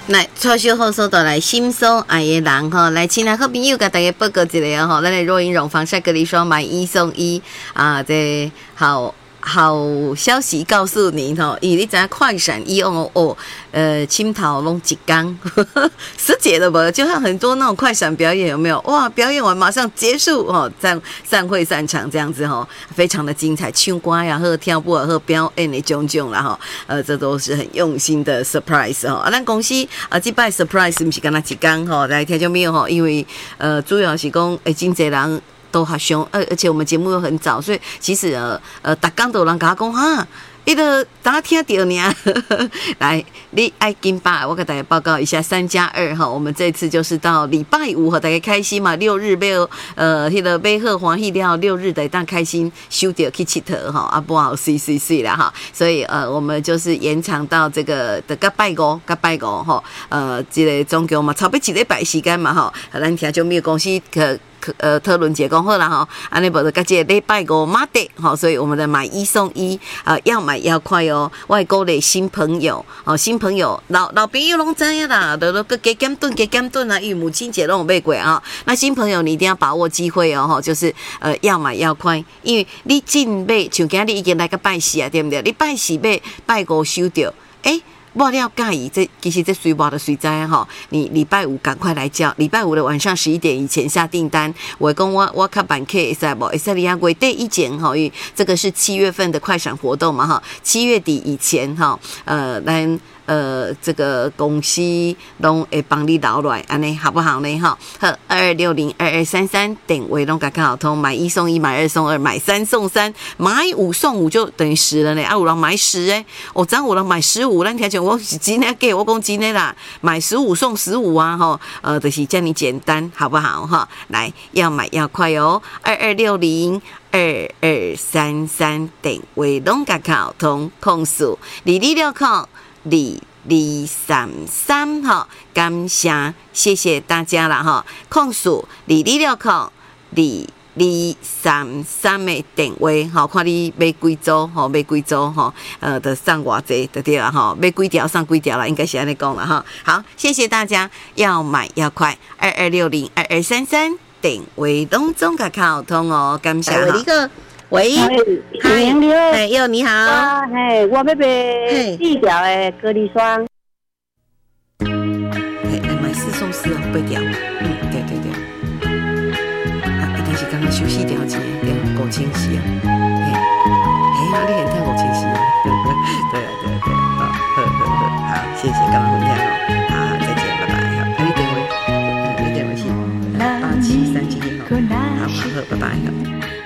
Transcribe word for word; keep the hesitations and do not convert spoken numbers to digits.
来，超小好手到来心松爱的人哈，来，亲爱好朋友，甲大家报告一下哈，咱的若隐绒防晒隔离霜买一送一啊，这好。好消息告诉您哈，因为你知道快闪一哦哦，呃，青桃拢一缸，师姐的不？就像很多那种快闪表演有没有？哇，表演完马上结束哦，散散会散场这样子哈，非常的精彩，唱歌呀和跳舞啊和表演的种种啦哈，呃，这都是很用心的 surprise 哈。啊，咱公司啊，这摆 surprise 不是干那一缸哈，来听众朋友哈，因为呃，主要是讲诶，真侪人。都好凶，而而且我们节目又很早，所以其实呃呃，大家都有人跟我讲哈，伊个大家听到呢。来，你爱金吧，我给大家报告一下，三加二哈，我们这次就是到礼拜五和大家开心嘛，六日要呃那个买好欢喜了，六日得当开心休掉去佚佗哈，啊不好睡睡睡啦哈，所以呃我们就是延长到这个的个拜五，个拜五哈，呃这个总共嘛，差不多一礼拜时间嘛哈，咱听就没有公司可。呃，特伦姐讲好了哈，安尼无就甲这礼拜五马的哈，所以我们的买一送一，呃，要买要快哦。我会鼓励新朋友哦，新朋友老老朋友拢知影啦，都都个加减顿加减顿啊，因为母亲节拢有买过啊。那新朋友你一定要把握机会哦，就是呃要买要快，因为你进买像今日已经来个拜四啊，对不对？你拜四买拜五收到，诶。不了介意，这其实这水包的水灾哈，你礼拜五赶快来叫，礼拜五的晚上十一点以前下订单。我讲我我看板 K 在不？塞利亚贵对一件哈，因为这个是七月份的快闪活动嘛哈，七月底以前哈，呃，咱。呃，这个公司拢会帮你留来，安尼好不好呢？哈，好，二二六零二二三三点位拢甲看好通，买一送一，买二送二，买三送三，买五送五就等于十了呢。啊，有人买十诶，我昨有人买十五，咱听讲我今天给我讲今天啦，买十五送十五啊，哈，呃，就是这样简单，好不好？哈，来，要买要快哦，二二六零。二二三三点位拢甲看好通，控诉二二六控二二三三哈，感谢谢谢大家啦哈，控诉二二六控二二三三的电话哈，看你买几组哈，买几组哈，呃，的上偌济就对啦哈，买几条上几条啦，应该是安尼讲啦哈。好，谢谢大家，要买要快，二二六零二二三三。电话拢总甲靠通哦，感谢哈。喂， 嗨， 哎，哟，你好。 嘿，我要买四条的隔离霜。 嘿，买四送四哦，八条。嗯，对对对。啊，一定是刚刚休息条钱，对，够清晰啊。嘿，嘿，你很太够清晰啊。对啊，对啊，对啊。好，呵呵呵，好，谢谢，刚刚分享哦。好，再见，拜拜。好，啊，你电话，你电话是八七三七零哦。好，好，拜拜。